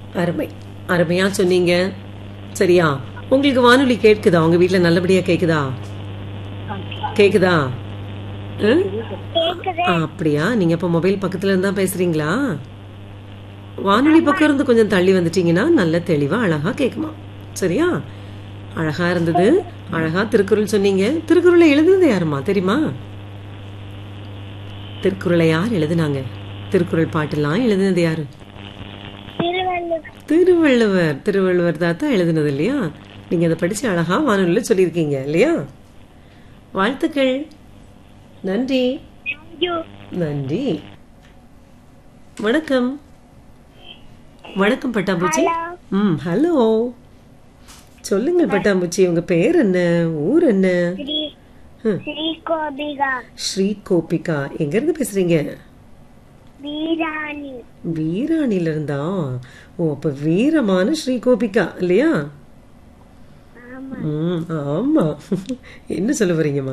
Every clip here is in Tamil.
அருமை. அருமையா சொன்னீங்க. சரியா? உங்களுக்கு வானொலி கேட்குதா? உங்க வீட்ல நல்லபடியா கேக்குதா? கேக்குதா? ம்? அப்படியா? நீங்க இப்ப மொபைல் பக்கத்துல இருந்தா பேசுறீங்களா? வானொலி பக்கம் இருந்து கொஞ்சம் தள்ளி வந்துட்டீங்கன்னா நல்ல தெளிவா அழகா கேக்குமா. சரியா? அழகா இருந்தது. அழகா திருக்குறள் சொன்னீங்க. திருக்குறளை எழுதுனது யாருமா தெரியுமா? திருக்குறளை யார் எழுதுனாங்க? திருக்குறள் பாட்டெல்லாம் எழுதுனது யாரு? திருவள்ளுவர். திருவள்ளுவர் தாத்தா எழுதுனது இல்லையா? நீங்க அதை படிச்சு அழகா வானொலியில சொல்லியிருக்கீங்க இல்லையா? வாழ்த்துக்கள். நன்றி. நன்றி. வணக்கம். வணக்கம் பட்டாம்பூச்சி. ஹலோ. சொல்லுங்கள் பட்டாம்பூச்சி, உங்க பேர் என்ன? ஊர் என்ன? ஸ்ரீ கோபிகா. எங்க இருந்து பேசுறீங்க? வீராணில இருந்தா? ஓ, அப்ப வீரமான ஸ்ரீ கோபிகா இல்லையா? ஆமா. என்ன சொல்ல வரீங்கம்மா?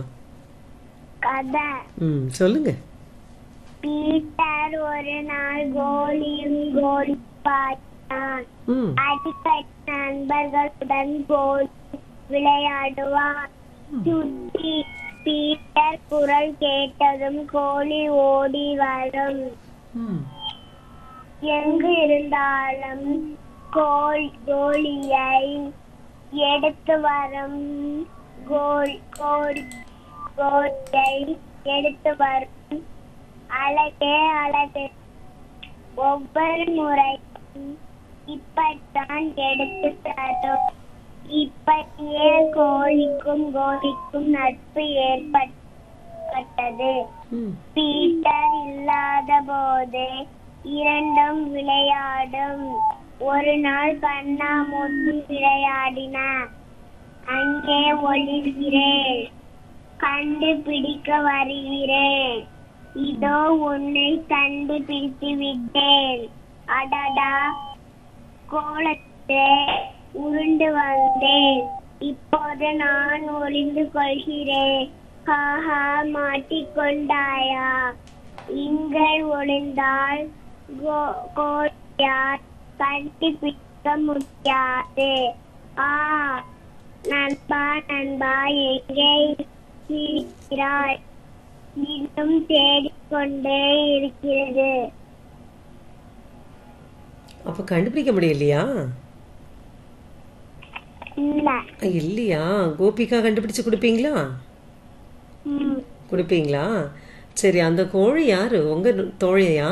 சொல்லுங்க. பீட்டர் ஒரு நாள் கோலியும் கோலி பார்த்தான். அடிக்கடி நண்பர்களுடன் கோலி விளையாடுவான். சுற்றி பீட்டர் குரல் கேட்டதும் கோலி ஓடி வரும். எங்கு இருந்தாலும் கோலியை எடுத்து வரும். கோலியை எடுத்து வரும். அழகே அழகு. ஒவ்வொரு முறையும் இப்படித்தான் எடுத்து தரும். இப்படியே கோழிக்கும் நட்பு ஏற்பட்டது. பீட்டர் இல்லாத போது இரண்டும் விளையாடும். ஒரு நாள் கண்ணாமூச்சி விளையாடின. அங்கே ஒளிர்கிறேன், கண்டுபிடிக்க வருகிறேன். இதோ உன்னை கண்டுபிடித்து விட்டேன். அடடா, கோலத்தை உருண்டு வந்தேன். இப்போது நான் ஒளிந்து கொள்கிறேன். ஹாஹா, மாட்டிக்கொண்டாயா? இங்கே ஒளிந்தால் கோழியார் கண்டுபிடிக்க முடியாது. நண்பா நண்பா, எங்கே இருக்கிறாய்? இன்னும் தேடிக்கொண்டே இருக்கிறது. அப்ப கண்டுபிடிக்க முடியலையா? இல்லையா? கோபிகா கண்டுபிடிச்சு கொடுப்பீங்களா? கொடுப்பீங்களா? சரி, அந்த கோழி யாரு? உங்க தோழியா?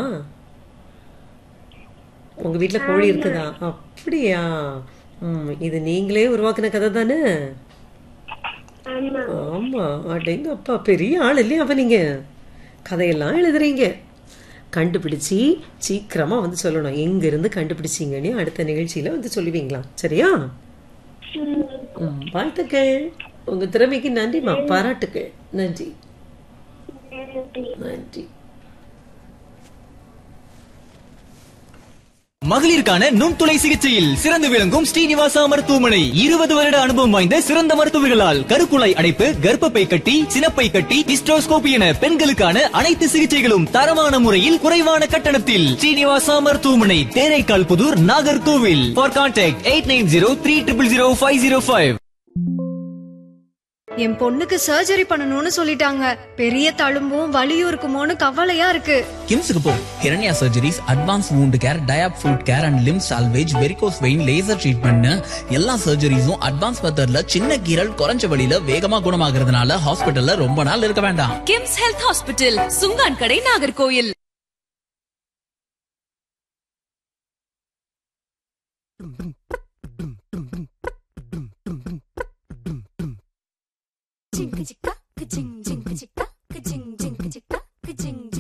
உங்க வீட்டுல கோழி இருக்குதா? அப்படியா? இது நீங்களே உருவாக்குன கதை தானே? ஆமா. அடேங்க அப்பா, பெரிய ஆள் இல்லையா? அப்ப நீங்க கதையெல்லாம் எழுதுறீங்க. கண்டுபிடிச்சி சீக்கிரமா வந்து சொல்லணும் எங்க இருந்து கண்டுபிடிச்சீங்கன்னு. அடுத்த நிகழ்ச்சியில வந்து சொல்லுவீங்களா? சரியா? வாழ்த்துக்கள். உங்க திறமைக்கு நன்றிமா, பாராட்டுக்கள். நன்றி. நன்றி. மகளிருக்கான நுண்துளை சிகிச்சையில் சிறந்து விளங்கும் ஸ்ரீனிவாசா மருத்துவமனை 20 வருட அனுபவம் வாய்ந்த சிறந்த மருத்துவர்களால் கருக்குழாய் அடைப்பு, கர்ப்பப்பை கட்டி, சினப்பை கட்டி, ஹிஸ்டோஸ்கோபி என பெண்களுக்கான அனைத்து சிகிச்சைகளும் தரமான முறையில் குறைவான கட்டணத்தில். ஸ்ரீனிவாசா மருத்துவமனை, தேரைக்கால் புதூர், நாகர்கோவில். For contact 8903000505. என் பொண்ணுக்கு சர்ஜரி பண்ணணும்னு சொல்லிட்டாங்க. பெரிய தழும்பும் வலியும் இருக்குமோன்னு கவலையா இருக்கு. கிம்ஸுக்கு போ. ஹிரண்யா surgeries, advance wound care, டயாப் food care and Lim salvage, varicose vein, laser treatment, எல்லா சர்ஜரிஸும் அட்வான்ஸ் மெத்தட்ல சின்ன கீரல் குறைஞ்ச வழியில வேகமா குணமாகறதுனால ஹாஸ்பிட்டல்ல ரொம்ப நாள் இருக்க வேண்டாம். கிம்ஸ் ஹெல்த் ஹாஸ்பிட்டல், சுங்கான் கடை, Nagercoil. Ching chicka, ching ching chicka.